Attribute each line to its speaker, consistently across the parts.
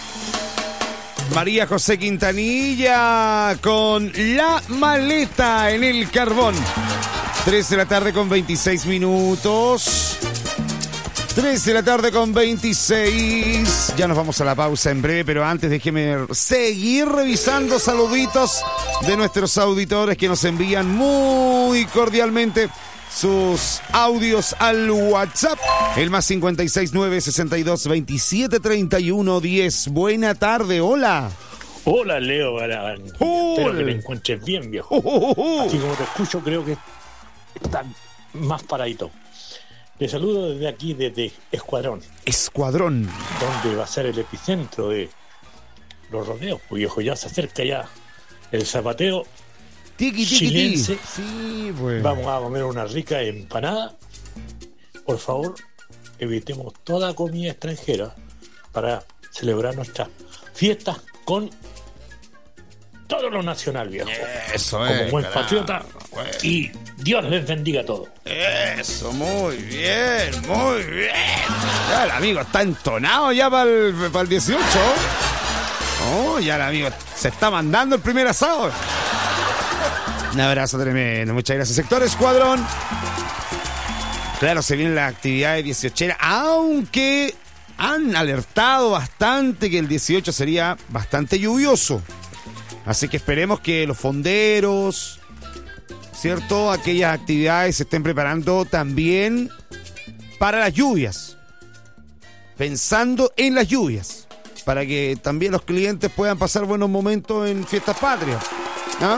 Speaker 1: María José Quintanilla con La Maleta en el Carbón. 3 de la tarde con 26 minutos. 3 de la tarde con 26. Ya nos vamos a la pausa en breve, pero antes déjeme seguir revisando saluditos de nuestros auditores que nos envían muy cordialmente sus audios al WhatsApp, el más 569 62 27 31 10. Buena tarde, hola.
Speaker 2: Hola, Leo Galán. Espero que te encuentres bien, viejo. Así como te escucho, creo que está más paradito. Te saludo desde aquí, desde Escuadrón.
Speaker 1: Escuadrón.
Speaker 2: Donde va a ser el epicentro de los rodeos, pues, viejo. Ya se acerca ya el zapateo.
Speaker 1: Tiki, tiki,
Speaker 2: chilense.
Speaker 1: Sí, bueno.
Speaker 2: Vamos a comer una rica empanada. Por favor, evitemos toda comida extranjera para celebrar nuestras fiestas con todo lo nacional, viejo.
Speaker 1: Eso
Speaker 2: es. Como buen patriota.
Speaker 1: Bueno.
Speaker 2: Y Dios les bendiga a todos.
Speaker 1: Eso, muy bien, muy bien. Ya el amigo está entonado ya para el 18. Oh, ya el amigo se está mandando el primer asado. Un abrazo tremendo, muchas gracias. Sector Escuadrón. Claro, se viene la actividad de 18, aunque han alertado bastante que el 18 sería bastante lluvioso. Así que esperemos que los fonderos, ¿cierto? Aquellas actividades se estén preparando también para las lluvias. Pensando en las lluvias. Para que también los clientes puedan pasar buenos momentos en fiestas patrias. ¿Ah?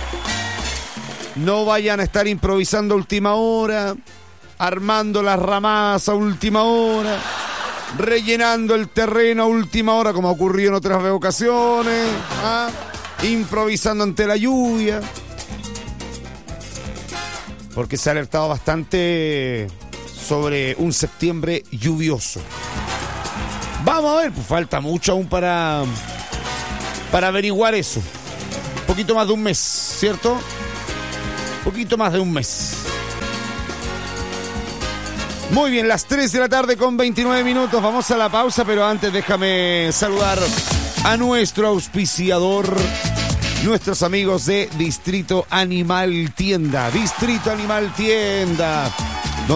Speaker 1: No vayan a estar improvisando a última hora, armando las ramadas a última hora, rellenando el terreno a última hora, como ha ocurrido en otras ocasiones, ¿ah? Improvisando ante la lluvia. Porque se ha alertado bastante sobre un septiembre lluvioso. Vamos a ver, pues falta mucho aún para averiguar eso. Un poquito más de un mes, ¿cierto? Poquito más de un mes. Muy bien, las 3 de la tarde con 29 minutos. Vamos a la pausa, pero antes déjame saludar a nuestro auspiciador, nuestros amigos de Distrito Animal Tienda. Distrito Animal Tienda.